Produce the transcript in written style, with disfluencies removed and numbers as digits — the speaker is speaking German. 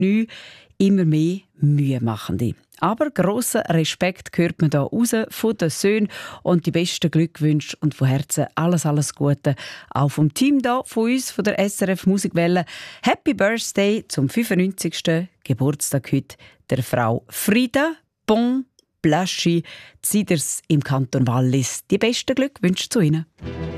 neu immer mehr Mühemachende. Aber grosser Respekt hört man hier raus von den Söhnen und die besten Glückwünsche und von Herzen alles Gute. Auch vom Team hier, von uns, von der SRF Musikwelle. Happy Birthday zum 95. Geburtstag heute der Frau Frida Bon Blaschi, Ziders im Kanton Wallis. Die besten Glückwünsche zu Ihnen.